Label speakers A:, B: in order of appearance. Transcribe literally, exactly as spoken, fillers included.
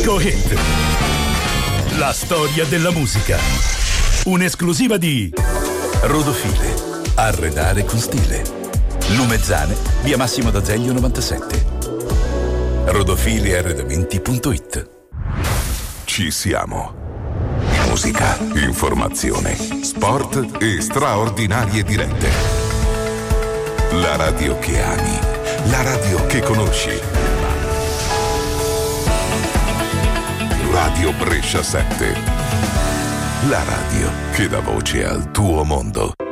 A: Disco Hit. La storia della musica. Un'esclusiva di Rodofile. Arredare con stile. Lumezzane, via Massimo d'Azeglio novantasette. rodofili arredamenti punto it.
B: Ci siamo. Musica, informazione, sport e straordinarie dirette. La radio che ami, la radio che conosci. Radio Brescia sette. La radio che dà voce al tuo mondo.